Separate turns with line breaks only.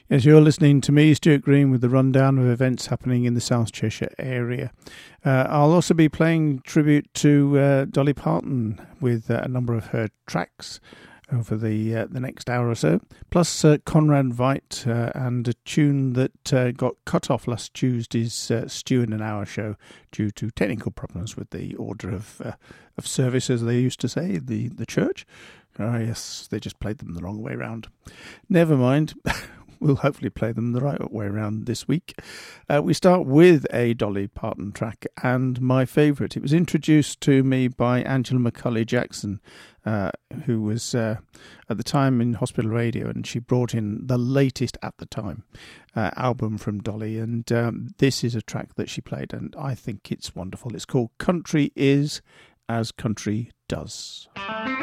As you're listening to me, Stuart Green, with the rundown of events happening in the South Cheshire area. I'll also be playing tribute to Dolly Parton with a number of her tracks over the next hour or so, plus Conrad Veidt and a tune that got cut off last Tuesday's Stew in an Hour show due to technical problems with the order of service, as they used to say, the church. Yes, they just played them the wrong way round. Never mind. We'll hopefully play them the right way around this week. We start with a Dolly Parton track, and my favourite. It was introduced to me by Angela McCulley Jackson, who was at the time in Hospital Radio, and she brought in the latest at the time album from Dolly, and this is a track that she played, and I think it's wonderful. It's called Country Is As Country Does.